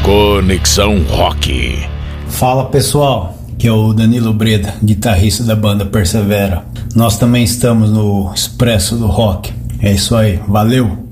Conexão Rock. Fala pessoal, que é o Danilo Breda, guitarrista da banda Persevera. Nós também estamos no Expresso do Rock. É isso aí, valeu!